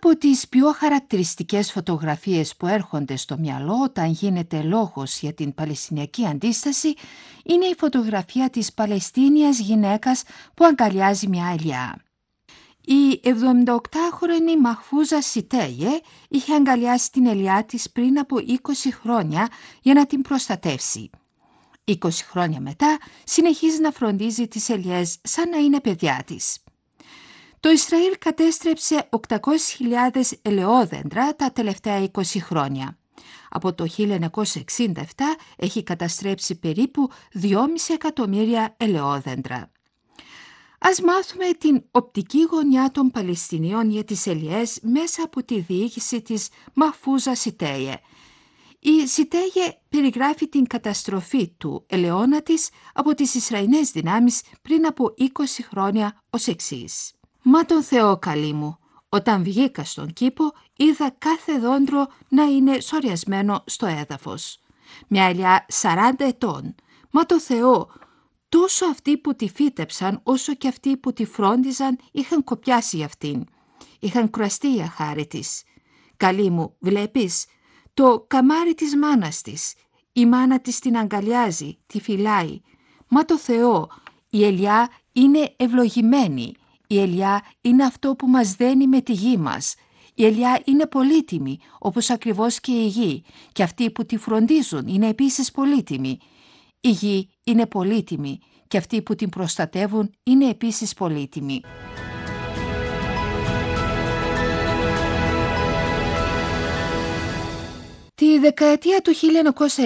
από τις πιο χαρακτηριστικές φωτογραφίες που έρχονται στο μυαλό όταν γίνεται λόγος για την Παλαιστινιακή Αντίσταση είναι η φωτογραφία της Παλαιστίνιας γυναίκας που αγκαλιάζει μια ελιά. Η 78χρονη Μαχφούζα Σιτέιε είχε αγκαλιάσει την ελιά της πριν από 20 χρόνια για να την προστατεύσει. 20 χρόνια μετά συνεχίζει να φροντίζει τις ελιές σαν να είναι παιδιά της. Το Ισραήλ κατέστρεψε 800.000 ελαιόδεντρα τα τελευταία 20 χρόνια. Από το 1967 έχει καταστρέψει περίπου 2,5 εκατομμύρια ελαιόδεντρα. Ας μάθουμε την οπτική γωνιά των Παλαιστινίων για τις ελιές μέσα από τη διοίκηση της Μαχφούζα Σιτέιε. Η Σιτέιε περιγράφει την καταστροφή του ελαιώνα της από τις Ισραηλινές δυνάμεις πριν από 20 χρόνια ως εξής. «Μα τον Θεό καλή μου, όταν βγήκα στον κήπο είδα κάθε δόντρο να είναι σωριασμένο στο έδαφος. Μια ελιά 40 ετών, μα το Θεό, τόσο αυτοί που τη φύτεψαν όσο και αυτοί που τη φρόντιζαν είχαν κοπιάσει για αυτήν. Είχαν κουραστεί για χάρη της. Καλή μου, βλέπεις, το καμάρι της μάνας της. Η μάνα της την αγκαλιάζει, τη φυλάει. Μα το Θεό, η ελιά είναι ευλογημένη. Η ελιά είναι αυτό που μας δένει με τη γη μας. Η ελιά είναι πολύτιμη, όπως ακριβώς και η γη, και αυτοί που τη φροντίζουν είναι επίσης πολύτιμοι. Η γη είναι πολύτιμη και αυτοί που την προστατεύουν είναι επίσης πολύτιμοι». Τη δεκαετία του 1990